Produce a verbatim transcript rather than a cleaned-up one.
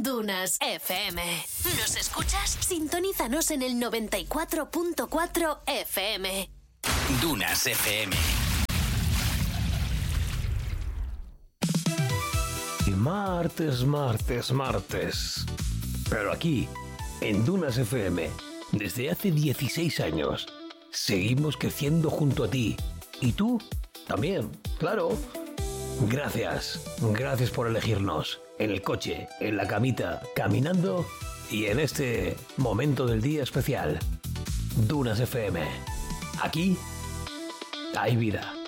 Dunas F M. ¿Nos escuchas? Sintonízanos en el noventa y cuatro punto cuatro F M. Dunas F M. Y martes, martes, martes. Pero aquí, en Dunas F M, desde hace dieciséis años, seguimos creciendo junto a ti. Y tú también, claro. Gracias, gracias por elegirnos. En el coche, en la camita, caminando y en este momento del día especial. Dunas F M. Aquí hay vida.